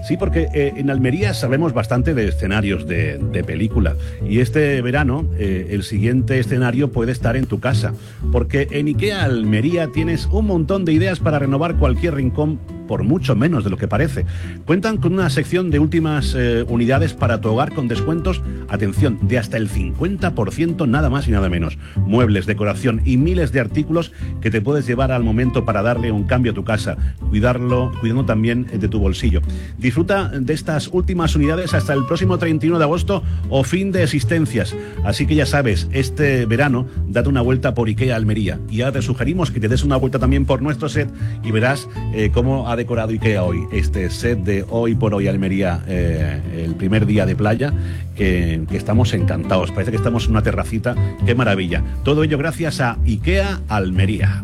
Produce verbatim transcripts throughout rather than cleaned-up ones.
Sí, porque eh, en Almería sabemos bastante de escenarios de, de película y este verano eh, el siguiente escenario puede estar en tu casa, porque en IKEA Almería tienes un montón de ideas para renovar cualquier rincón por mucho menos de lo que parece. Cuentan con una sección de últimas eh, unidades para tu hogar con descuentos, atención, de hasta el cincuenta por ciento, nada más y nada menos. Muebles, decoración y miles de artículos que te puedes llevar al momento para darle un cambio a tu casa, cuidarlo, cuidando también de tu bolsillo. Disfruta de estas últimas unidades hasta el próximo treinta y uno de agosto o fin de existencias. Así que ya sabes, este verano date una vuelta por IKEA Almería y ahora te sugerimos que te des una vuelta también por nuestro set y verás eh, cómo ha decorado IKEA hoy, este set de Hoy por Hoy Almería, eh, el primer día de playa, que, que estamos encantados, parece que estamos en una terracita, qué maravilla. Todo ello gracias a IKEA Almería.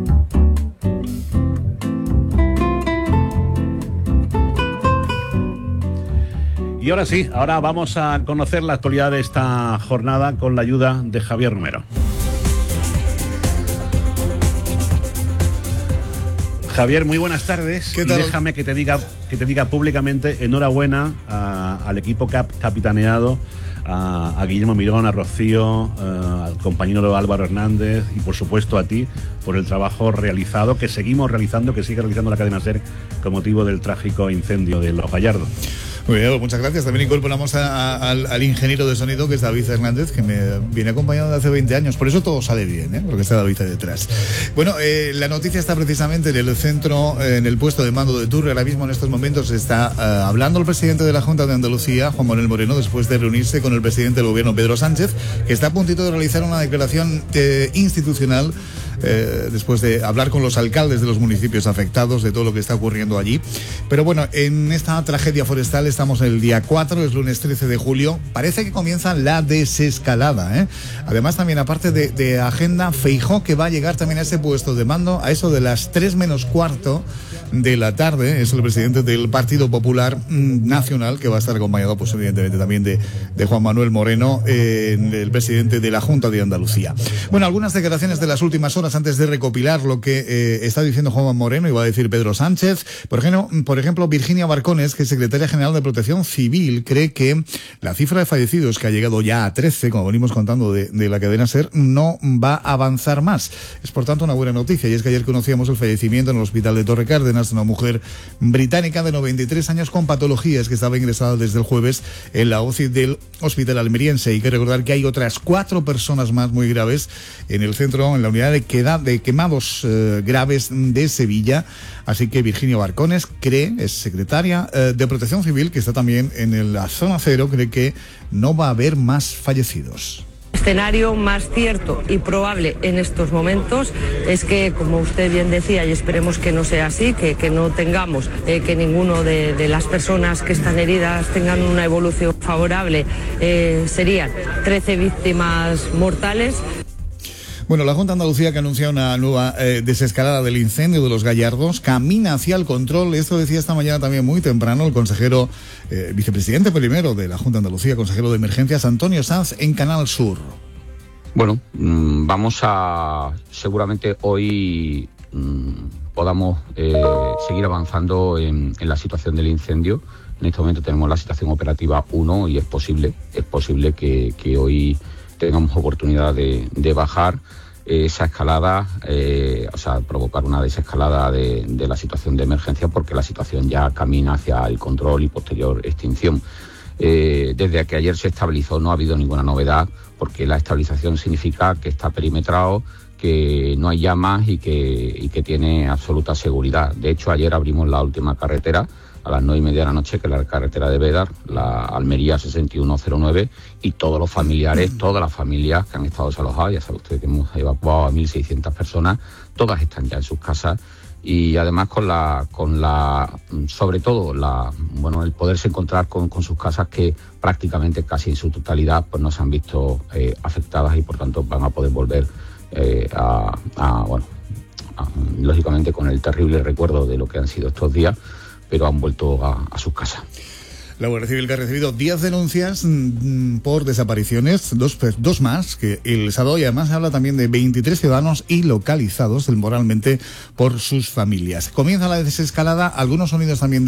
Y ahora sí, ahora vamos a conocer la actualidad de esta jornada con la ayuda de Javier Romero. Javier, muy buenas tardes. ¿Qué tal? Y déjame que te diga, que te diga públicamente enhorabuena a, al equipo cap, capitaneado, a, a Guillermo Mirón, a Rocío, a, al compañero Álvaro Hernández y por supuesto a ti por el trabajo realizado, que seguimos realizando, que sigue realizando la cadena SER con motivo del trágico incendio de Los Gallardos. Muy bien, muchas gracias. También incorporamos a, a, al, al ingeniero de sonido, que es David Hernández, que me viene acompañando desde hace veinte años. Por eso todo sale bien, ¿eh? Porque está David ahí detrás. Bueno, eh, la noticia está precisamente en el centro, en el puesto de mando de Turre. Ahora mismo, en estos momentos, está uh, hablando el presidente de la Junta de Andalucía, Juan Manuel Moreno, después de reunirse con el presidente del gobierno, Pedro Sánchez, que está a puntito de realizar una declaración eh, institucional Eh, después de hablar con los alcaldes de los municipios afectados de todo lo que está ocurriendo allí. Pero bueno, en esta tragedia forestal estamos en el día cuatro, es lunes trece de julio. Parece que comienza la desescalada, ¿eh? Además, también, aparte de, de agenda, Feijóo, que va a llegar también a ese puesto de mando a eso de las tres menos cuarto de la tarde. Es el presidente del Partido Popular Nacional, que va a estar acompañado, pues evidentemente, también de, de Juan Manuel Moreno, eh, el presidente de la Junta de Andalucía. Bueno, algunas declaraciones de las últimas horas antes de recopilar lo que eh, está diciendo Juan Moreno y va a decir Pedro Sánchez. Por ejemplo, por ejemplo, Virginia Barcones, que es secretaria general de Protección Civil, cree que la cifra de fallecidos, que ha llegado ya a trece, como venimos contando de, de la cadena SER, no va a avanzar más. Es, por tanto, una buena noticia, y es que ayer conocíamos el fallecimiento en el hospital de Torre Cárdenas de una mujer británica de noventa y tres años con patologías, que estaba ingresada desde el jueves en la U C I del hospital almeriense. Hay que recordar que hay otras cuatro personas más muy graves en el centro, en la unidad de que de quemados eh, graves de Sevilla. Así que Virginia Barcones cree, es secretaria eh, de Protección Civil, que está también en el, la zona cero, cree que no va a haber más fallecidos. Escenario más cierto y probable en estos momentos es que, como usted bien decía, y esperemos que no sea así, que, que no tengamos, eh, que ninguno de, de las personas que están heridas tengan una evolución favorable, eh, serían trece víctimas mortales. Bueno, la Junta de Andalucía, que anuncia una nueva eh, desescalada del incendio de Los Gallardos, camina hacia el control. Esto decía esta mañana también muy temprano el consejero, eh, vicepresidente primero de la Junta de Andalucía, consejero de Emergencias, Antonio Sanz, en Canal Sur. Bueno, mmm, vamos a, seguramente hoy mmm, podamos eh, seguir avanzando en, en la situación del incendio. En este momento tenemos la situación operativa uno y es posible, es posible que, que hoy tengamos oportunidad de, de bajar eh, esa escalada, eh, o sea, provocar una desescalada de, de la situación de emergencia, porque la situación ya camina hacia el control y posterior extinción. Eh, desde que ayer se estabilizó no ha habido ninguna novedad, porque la estabilización significa que está perimetrado, que no hay llamas y que, y que tiene absoluta seguridad. De hecho, ayer abrimos la última carretera a las nueve y media de la noche, que es la carretera de Bédar, la Almería sesenta y uno cero nueve, y todos los familiares, todas las familias que han estado desalojadas, ya sabe usted que hemos evacuado a mil seiscientas personas, todas están ya en sus casas, y además con la, con la, sobre todo la, bueno, el poderse encontrar con, con sus casas, que prácticamente casi en su totalidad pues no se han visto eh, afectadas, y por tanto van a poder volver eh, a, a, bueno, a, lógicamente con el terrible recuerdo de lo que han sido estos días, pero han vuelto a, a sus casas. La Guardia Civil, que ha recibido diez denuncias mmm, por desapariciones, dos, dos más que el sábado, y además se habla también de veintitrés ciudadanos ilocalizados temporalmente por sus familias. Comienza la desescalada, algunos sonidos también de